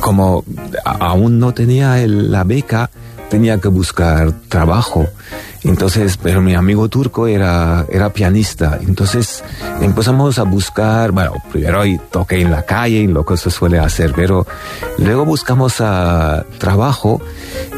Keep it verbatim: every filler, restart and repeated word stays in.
como a- aún no tenía el- la beca, tenía que buscar trabajo. Entonces, pero mi amigo turco era, era pianista. Entonces empezamos a buscar, bueno, primero ahí toqué en la calle, en lo que se suele hacer, pero luego buscamos a trabajo